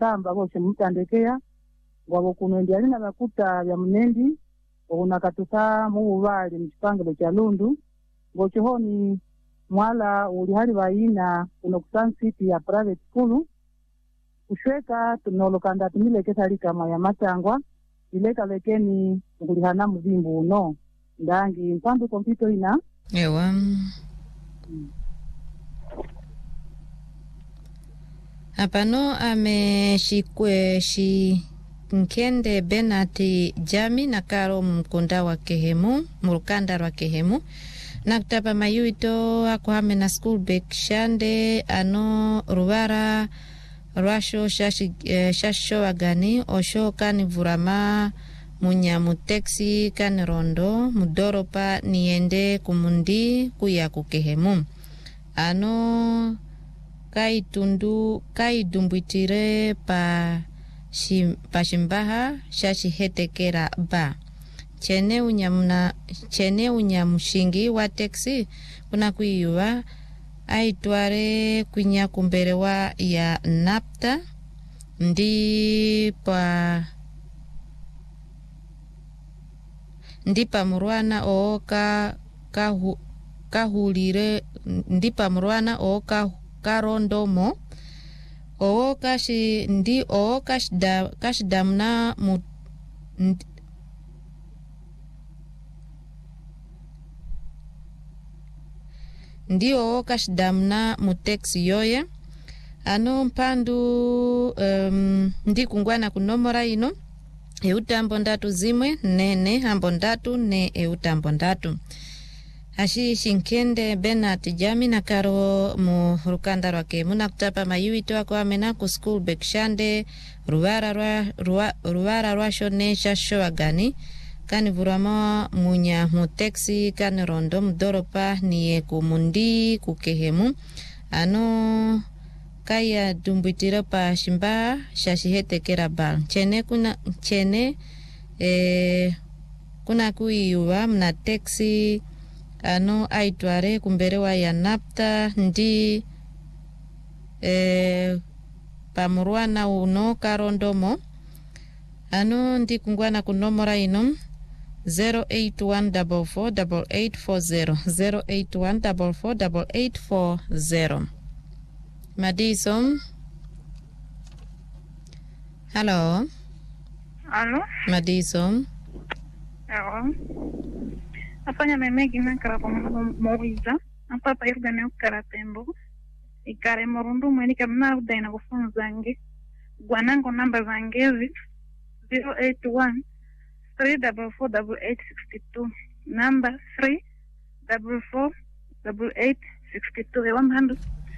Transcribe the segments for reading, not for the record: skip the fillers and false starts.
samba bose mutandekea ngwabo kunondi alina bakuta ya mnendi unakatusa mubali mchipangelo cha Lundu ngochohoni mwala uli hali baina unokusan city ya private school ushweka tunolokanda tumileketa kama ya matangwa ileka lekeni ngulihana muzimbu uno ndangi mpambe kompito ina ewa apano ameshikwe Nkende Benati Jami na karo mkunda wa Kehemu murukanda wa Kehemu na kutapa mayuito hako hame na school bake shande ano ruwara rwasho shasho wagani osho kani vurama munyamu teksi kani rondo mudoropa niende kumundi kuya kukehemu ano kaidumbwitire pashimbaha shashi hetekera ba chene unyamushingi wa teksi kuna kuiwa aitware kunya kumberewa ya napta ndipa murwana ooka kahulire ndipa murwana ooka karondomo o kashi ndi o kashdamna ndio kashdamna muteksi yoye ano mpandu ndi kungwana kunomora ino eutambo ndatu zimwe nene hambo ndatu ne eutambo ndatu Hashi Shinkende Benati Jami na karo mu rukanda rwake muna kutapa mayuito wako amena ku school bekshande ruwara rwashone shasho wagani kani vurama munya muteksi kani rondo mdoropa niye kumundi kukehemu ano kaya dumbitira pa shimba shashihete kera bal kuna kuiwa mna teksi ano aitware kumberewa ya napta ndi pamurwana uno karondomo ano ndi kungwana kunomora ino 081448840 081448840 Madison. Hello. Madison. Hello. Afanya memegi na karapo moiza apapa irugane ukaratembo ikare morundu mweni kamna udena kufunza nge gwanango namba zangezi 081 3448862 number 3448862 ewa mhandu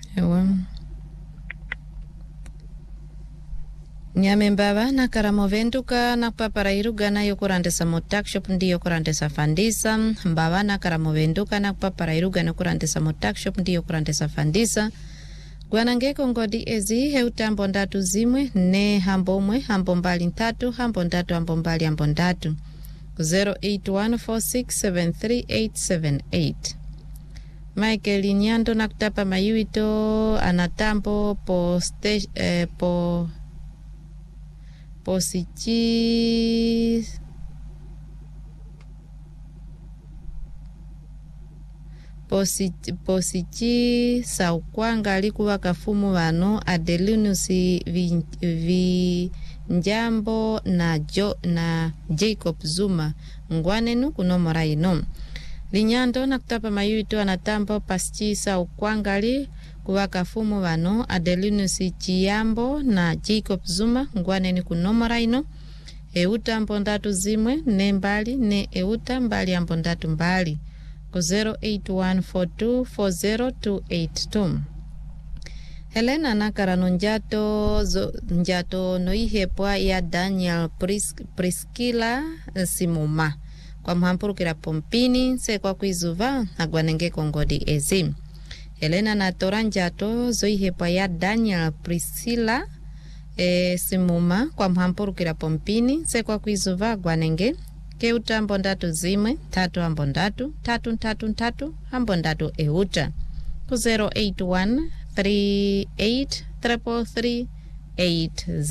Nyame mbaba na karamo venduka na papara irugana yokurandesa motakshop ndiyo kurandesa fandisa mbaba na karamo venduka na papara irugana kurandesa motakshop ndiyo kurandesa fandisa gwanangeko ngodi ezi heutambo ndatu zimwe ne hambomwe hambombali ntatu hambondatu hambombali hambondatu 08146738878 Michael Nyando na kutapa mayuito anatambo posichi saukwanga alikuwa kafumu wano Adelinusi Vinjambo na Jacob Zuma ngwanenu kunomora ino Linyando na kutapa mayuito anatambo pasichi saukwangali kuwa kafumu wano Adelinusi Chiambo na Jacob Zuma ngwaneni kunomora ino euta mbondatu zimwe ne mbali ne euta mbali ambondatu mbali ku 08142408282 Helena nakarano njato noihepwa ya Daniel Priscilla Simuma kwa mhampurukira pompini se kwa kuizuva agwanenge kongodi ezi Helena na toranjato zoihepwa ya Daniel Priscilla Simuma kwa mhampurukira pompini se kwa kuizuva agwanenge keuta ambondatu zimwe tatu ambondatu tatu ambondatu euta ku 081383338